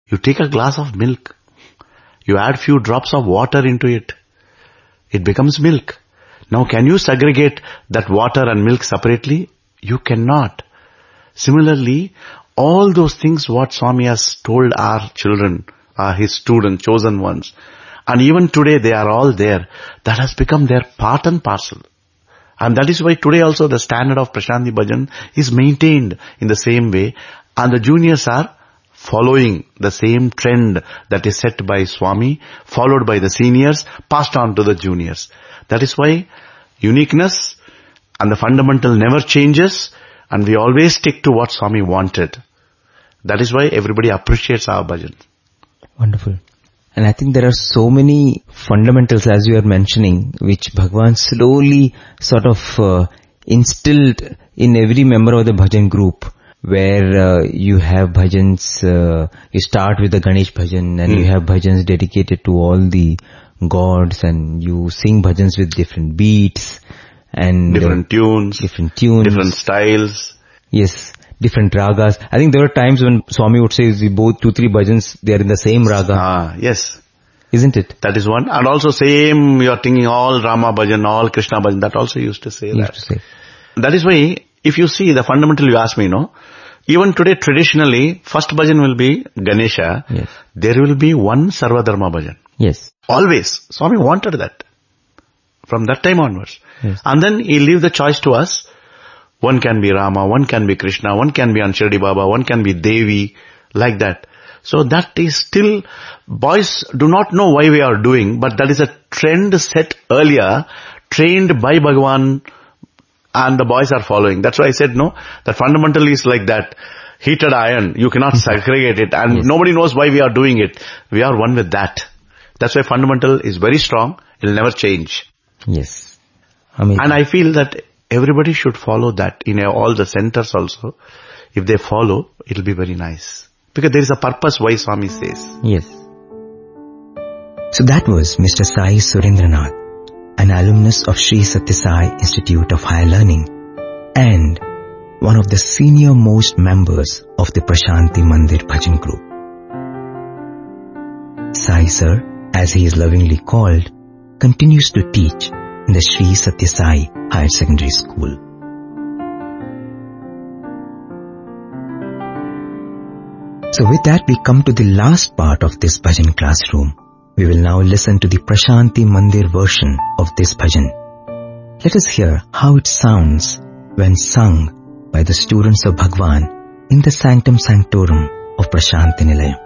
You take a glass of milk. You add few drops of water into it. It becomes milk. Now can you segregate that water and milk separately? You cannot. Similarly, all those things what Swami has told our children, his students, chosen ones, and even today they are all there, that has become their part and parcel. And that is why today also the standard of Prashanti Bhajan is maintained in the same way, and the juniors are following the same trend that is set by Swami, followed by the seniors, passed on to the juniors. That is why uniqueness and the fundamental never changes, and we always stick to what Swami wanted. That is why everybody appreciates our bhajan. Wonderful. And I think there are so many fundamentals, as you are mentioning, which Bhagwan slowly sort of instilled in every member of the bhajan group, where you have bhajans, you start with the Ganesh bhajan, and you have bhajans dedicated to all the gods, and you sing bhajans with different beats and different tunes, different styles. Yes, different ragas. I think there were times when Swami would say, we both 2-3 bhajans, they are in the same raga. Yes. Isn't it? That is one. And also same, you are singing all Rama bhajan, all Krishna bhajan. That also used to say that. That is why, if you see the fundamental, you ask me, even today traditionally, first bhajan will be Ganesha. Yes. There will be one Sarvadharma bhajan. Yes. Always. Swami wanted that. From that time onwards. Yes. And then he leave the choice to us. One can be Rama, one can be Krishna, one can be Anshiradi Baba, one can be Devi, like that. So that is still, boys do not know why we are doing, but that is a trend set earlier, trained by Bhagavan, and the boys are following. That's why I said, that fundamental is like that. Heated iron, you cannot segregate it, and nobody knows why we are doing it. We are one with that. That's why fundamental is very strong, it will never change. Yes. And I feel that everybody should follow that in all the centers also. If they follow, it will be very nice. Because there is a purpose why Swami says. Yes. So that was Mr. Sai Surendranath, an alumnus of Sri Sathya Sai Institute of Higher Learning and one of the senior most members of the Prashanti Mandir Bhajan group. Sai Sir, as he is lovingly called, continues to teach in the Sri Sathya Sai Higher Secondary School. So with that, we come to the last part of this bhajan classroom. We will now listen to the Prashanti Mandir version of this bhajan. Let us hear how it sounds when sung by the students of Bhagwan in the Sanctum Sanctorum of Prashanti Nilayam.